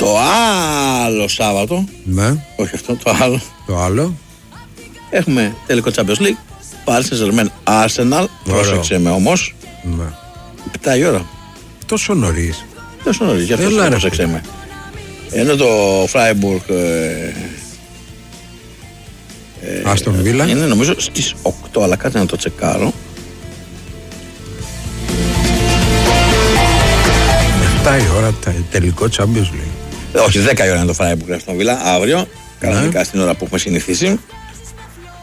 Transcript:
Το άλλο Σάββατο. Ναι. Όχι αυτό, το άλλο. Το άλλο. Έχουμε τελικό Champions League. Paris Saint-Germain Arsenal. Πρόσεξε με όμως. Ναι. 7 η ώρα. Τόσο νωρίς. Τόσο νωρίς, γι' αυτό πρόσεξε με. Ενώ το Freiburg Άστον Βίλα είναι νομίζω στις 8, αλλά κάτι να το τσεκάρω. 7 η ώρα τελικό Champions League. Όχι, 10 η ώρα είναι το Freiburg Άστον Βίλα, αύριο. Κανονικά στην ώρα που έχουμε συνηθίσει.